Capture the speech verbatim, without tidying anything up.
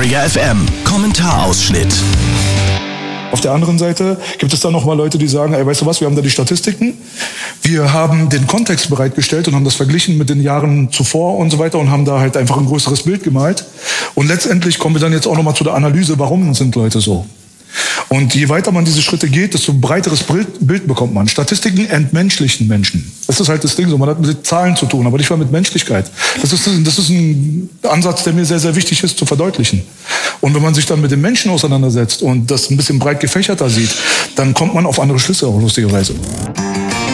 Detektor F M. Kommentarausschnitt. Auf der anderen Seite gibt es dann noch mal Leute, die sagen, ey, weißt du was, wir haben da die Statistiken, wir haben den Kontext bereitgestellt und haben das verglichen mit den Jahren zuvor und so weiter und haben da halt einfach ein größeres Bild gemalt. Und letztendlich kommen wir dann jetzt auch noch mal zu der Analyse, warum sind Leute so. Und je weiter man diese Schritte geht, desto breiteres Bild bekommt man. Statistiken entmenschlichen Menschen. Das ist halt das Ding so. Man hat mit Zahlen zu tun, aber nicht mal mit Menschlichkeit. Das ist, das ist ein Ansatz, der mir sehr, sehr wichtig ist zu verdeutlichen. Und wenn man sich dann mit den Menschen auseinandersetzt und das ein bisschen breit gefächerter sieht, dann kommt man auf andere Schlüsse auch lustigerweise.